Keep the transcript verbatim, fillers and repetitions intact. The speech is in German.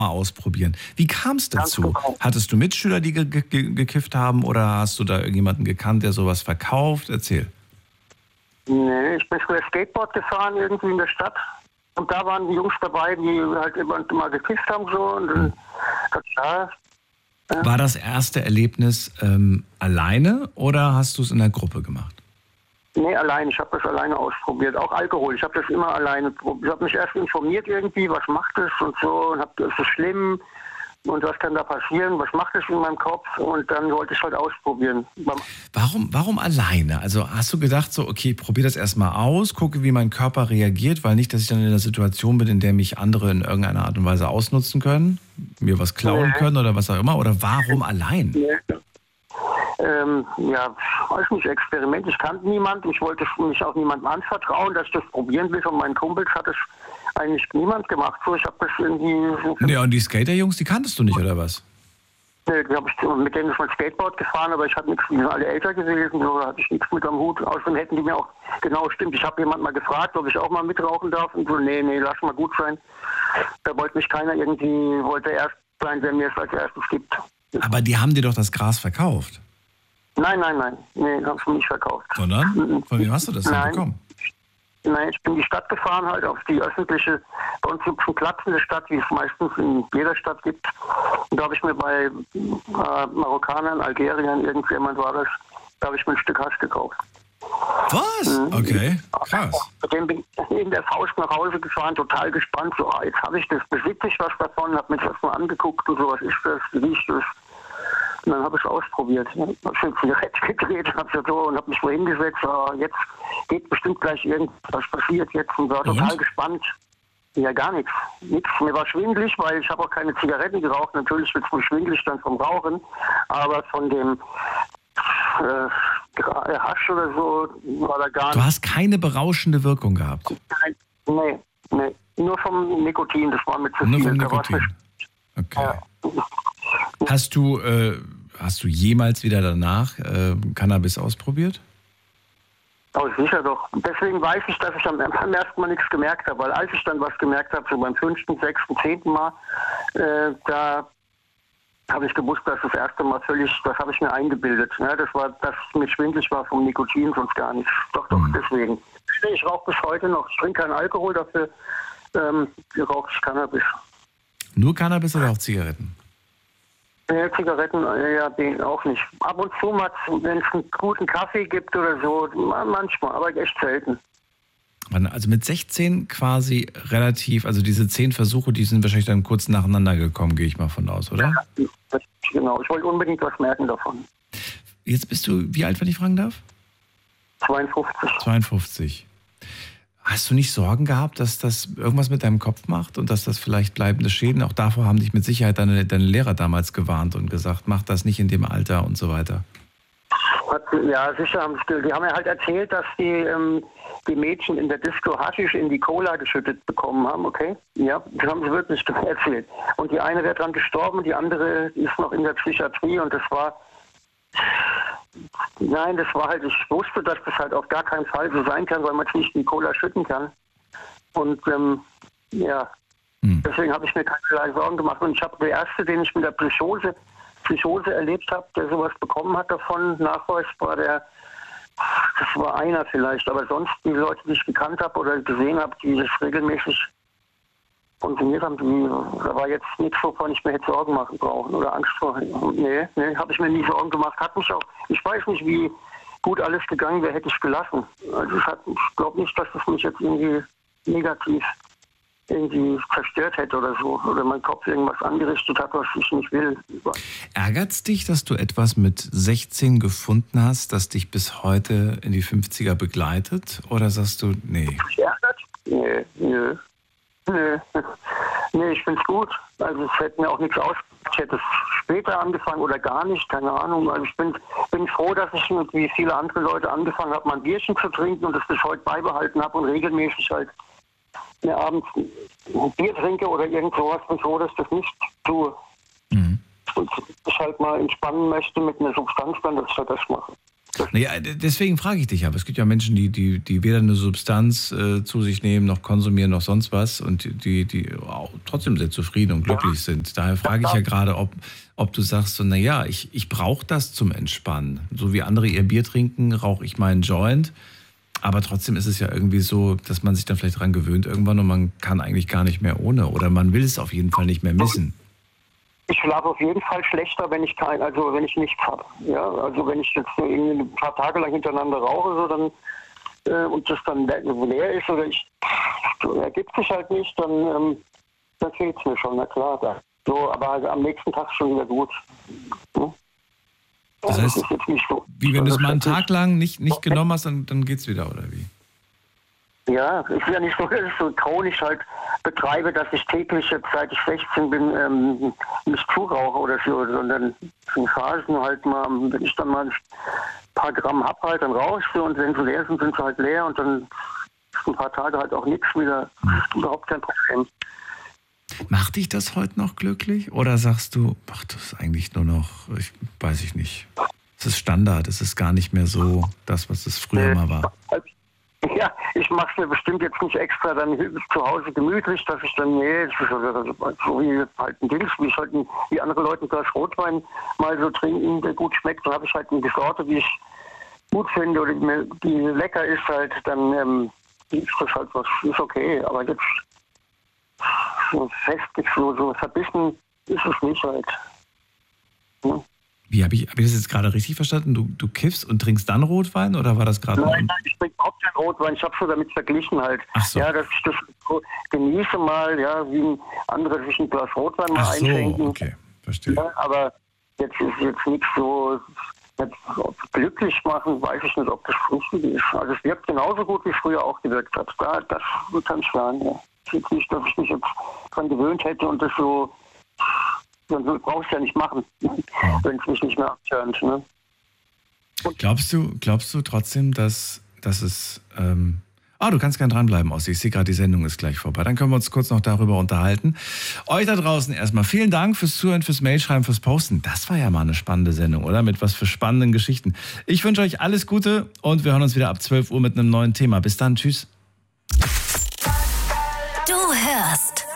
mal ausprobieren. Wie kam es dazu? Genau. Hattest du Mitschüler, die ge ge gekifft haben, oder hast du da irgendjemanden gekannt, der sowas verkauft? Erzähl. Nee, ich bin früher Skateboard gefahren irgendwie in der Stadt. Und da waren die Jungs dabei, die halt immer und immer gekifft haben so. Und dann, das, ja, War das erste Erlebnis ähm, alleine oder hast du es in der Gruppe gemacht? nee, allein. Ich habe das alleine ausprobiert. Auch Alkohol. Ich habe das immer alleine probiert. Ich habe mich erst informiert irgendwie, was macht es und so. Und hab, ist es schlimm? Und was kann da passieren? Was macht es in meinem Kopf? Und dann wollte ich halt ausprobieren. Warum, warum alleine? Also hast du gedacht so, okay, probier das erstmal aus, gucke, wie mein Körper reagiert, weil nicht, dass ich dann in einer Situation bin, in der mich andere in irgendeiner Art und Weise ausnutzen können, mir was klauen Nee. können oder was auch immer. Oder warum allein? Ja. Ähm, ja, weiß nicht, Experiment. Ich kannte niemanden. Ich wollte mich auch niemandem anvertrauen, dass ich das probieren will. Von meinen Kumpels hat es eigentlich niemand gemacht. So, ich habe das irgendwie... Ja, und die Skaterjungs, die kanntest du nicht, oder was? Nee, die hab ich, mit denen ist mein Skateboard gefahren, aber ich hatte nichts, die sind alle älter gewesen, so da hatte ich nichts mit am Hut. Außerdem hätten die mir auch, genau stimmt, ich habe jemand mal gefragt, ob ich auch mal mitrauchen darf und so, nee, nee, lass mal gut sein. Da wollte mich keiner irgendwie, wollte erst sein, wer mir es als erstes gibt. Aber die haben dir doch das Gras verkauft. Nein, nein, nein, nee, haben sie nicht verkauft. Sondern? Von wem hast du das denn Nein. bekommen? Nein, ich bin in die Stadt gefahren, halt auf die öffentliche, bei uns gibt es einen Platz in der Stadt, wie es meistens in jeder Stadt gibt. Und da habe ich mir bei äh, Marokkanern, Algeriern, irgendjemand war das, da habe ich mir ein Stück Hasch gekauft. Was? Okay, krass. Mit dem bin ich in der Faust nach Hause gefahren, total gespannt, so, ah, jetzt habe ich das, besitze ich was davon, habe mir das erstmal angeguckt und so, was ist das, wie riecht das? Und dann habe ich es ausprobiert. Ich habe eine Zigarette gedreht hab so, und habe mich wohin gesetzt. Oh, jetzt geht bestimmt gleich irgendwas passiert jetzt und war total Und? gespannt. Ja, gar nichts. Nichts. Mir war schwindelig, weil ich habe auch keine Zigaretten geraucht. Natürlich wird es wohl schwindelig dann vom Rauchen, aber von dem äh, Hasch oder so war da gar Du nichts. hast keine berauschende Wirkung gehabt. Nein, nee, nee. Nur vom Nikotin, das war mit zu Nur viel. vom Da war's Nikotin. Okay. Ja. Hast du, äh, hast du jemals wieder danach äh, Cannabis ausprobiert? Oh, sicher doch. Deswegen weiß ich, dass ich am, am ersten Mal nichts gemerkt habe, weil als ich dann was gemerkt habe, so beim fünften, sechsten, zehnten Mal, äh, da habe ich gewusst, dass das erste Mal völlig, das habe ich mir eingebildet. Ja, das war, dass es mir schwindelig war vom Nikotin, sonst gar nichts. Doch, doch, Mhm. deswegen. Ich rauche bis heute noch. Ich trinke keinen Alkohol, dafür ähm, rauche ich Cannabis. Nur Cannabis oder auch Zigaretten? Ja, Zigaretten, äh, ja, den auch nicht. Ab und zu mal, wenn es einen guten Kaffee gibt oder so, manchmal, aber echt selten. Also mit sechzehn quasi relativ, also diese zehn Versuche, die sind wahrscheinlich dann kurz nacheinander gekommen, gehe ich mal von aus, oder? Ja, das, genau, ich wollte unbedingt was merken davon. Jetzt bist du, wie alt, wenn ich fragen darf? zweiundfünfzig. zweiundfünfzig. Hast du nicht Sorgen gehabt, dass das irgendwas mit deinem Kopf macht und dass das vielleicht bleibende Schäden, auch davor haben dich mit Sicherheit deine, deine Lehrer damals gewarnt und gesagt, mach das nicht in dem Alter und so weiter. Hat, ja, sicher haben sie, die haben ja halt erzählt, dass die, ähm, die Mädchen in der Disco Haschisch in die Cola geschüttet bekommen haben, okay? Ja, das haben sie wirklich erzählt. Und die eine wäre dran gestorben und die andere ist noch in der Psychiatrie und das war, nein, das war halt, ich wusste, dass das halt auf gar keinen Fall so sein kann, weil man es nicht in die Cola schütten kann. Und ähm, ja, hm. deswegen habe ich mir keinerlei Sorgen gemacht. Und ich habe der Erste, den ich mit der Psychose Psychose erlebt habe, der sowas bekommen hat davon, nachweisbar, der, das war einer vielleicht, aber sonst die Leute, die ich gekannt habe oder gesehen habe, die das regelmäßig konsumiert haben, die, da war jetzt nichts, wovon ich mir hätte Sorgen machen brauchen oder Angst vor. Nee, nee, habe ich mir nie Sorgen gemacht. Hat mich auch, ich weiß nicht, wie gut alles gegangen wäre, hätte ich gelassen. Also ich, ich glaube nicht, dass das mich jetzt irgendwie negativ irgendwie zerstört hätte oder so. Oder mein Kopf irgendwas angerichtet hat, was ich nicht will. Ärgert's dich, dass du etwas mit sechzehn gefunden hast, das dich bis heute in die fünfziger begleitet? Oder sagst du, nee? Ärgert? Nee, nö. Nö. Nee, ich find's gut. Also es hätte mir auch nichts aus. Ich hätte es später angefangen oder gar nicht, keine Ahnung. Also ich bin, bin froh, dass ich mit wie viele andere Leute angefangen habe, mal ein Bierchen zu trinken und das bis heute beibehalten habe und regelmäßig halt mir abends ein Bier trinke oder irgend sowas, bin froh, dass ich das nicht tue. Mhm. Und ich halt mal entspannen möchte mit einer Substanz, dann, dass ich halt das mache. Naja, deswegen frage ich dich aber. Es gibt ja Menschen, die, die, die weder eine Substanz äh, zu sich nehmen, noch konsumieren, noch sonst was und die, die auch trotzdem sehr zufrieden und glücklich ja. sind. Daher frage ich ja gerade, ob, ob du sagst, so, naja, ich, ich brauche das zum Entspannen. So wie andere ihr Bier trinken, rauche ich meinen Joint. Aber trotzdem ist es ja irgendwie so, dass man sich dann vielleicht dran gewöhnt irgendwann und man kann eigentlich gar nicht mehr ohne. Oder man will es auf jeden Fall nicht mehr missen. Ich schlafe auf jeden Fall schlechter, wenn ich kein, also wenn ich nichts habe. Ja, also wenn ich jetzt so irgendwie ein paar Tage lang hintereinander rauche, so dann äh, und das dann leer ist oder ich ergibt sich halt nicht, dann ähm, dann fehlt es mir schon, na klar. Da. So, aber also am nächsten Tag ist schon wieder gut. Hm? Das heißt, das ist jetzt nicht so, wie wenn du es mal einen Tag lang nicht, nicht genommen hast, dann, dann geht's wieder, oder wie? Ja, ich bin ja nicht so, dass ich so chronisch halt betreibe, dass ich täglich jetzt seit ich sechzehn bin ähm, nicht zurauche oder so, sondern in Phasen halt mal, wenn ich dann mal ein paar Gramm hab halt, dann rauche ich sie und wenn sie leer sind, sind sie halt leer und dann ist ein paar Tage halt auch nichts wieder. Hm. Überhaupt kein Problem. Macht dich das heute noch glücklich oder sagst du, ach, das ist eigentlich nur noch, ich weiß ich nicht, es ist Standard, es ist gar nicht mehr so das, was es früher äh, mal war? Ja, ich mache es mir bestimmt jetzt nicht extra dann zu Hause gemütlich, dass ich dann, nee, das ist also, so wie halt ein Dings, wie ich halt ein, wie andere Leute ein Glas Rotwein mal so trinken, der gut schmeckt, dann habe ich halt eine Sorte, die ich gut finde oder die, mir, die lecker ist halt, dann ähm, ist das halt was, ist okay, aber jetzt so fest, so, so verbissen ist es nicht halt. Hm? Wie, habe ich, hab ich das jetzt gerade richtig verstanden? Du, du kiffst und trinkst dann Rotwein oder war das gerade... Nein, nein, ich trinke überhaupt keinen Rotwein. Ich habe schon damit verglichen halt. Ach so. Ja, dass ich das genieße mal, ja, wie andere sich ein Glas Rotwein mal Ach so, einschenken. Okay, verstehe. Ja, aber jetzt ist jetzt nichts so... Jetzt, glücklich machen, weiß ich nicht, ob das richtig ist. Also es wirkt genauso gut, wie es früher auch gewirkt hat. Da, das kann ich sagen, ja. Ich jetzt nicht, dass ich mich jetzt dran gewöhnt hätte und das so... Dann brauchst du ja nicht machen, wenn es mich nicht mehr abturnt. Ne? Glaubst du, glaubst du trotzdem, dass, dass es... Ähm Ah, du kannst gerne dranbleiben, Ossi. Ich sehe gerade, die Sendung ist gleich vorbei. Dann können wir uns kurz noch darüber unterhalten. Euch da draußen erstmal vielen Dank fürs Zuhören, fürs Mailschreiben, fürs Posten. Das war ja mal eine spannende Sendung, oder? Mit was für spannenden Geschichten. Ich wünsche euch alles Gute und wir hören uns wieder ab zwölf Uhr mit einem neuen Thema. Bis dann, tschüss. Du hörst